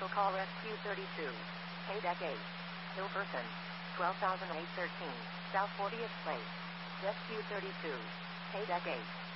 Special call Rescue 32. Deck 8. Hill person. 12,813. South 40th Place. Rescue 32. Deck 8.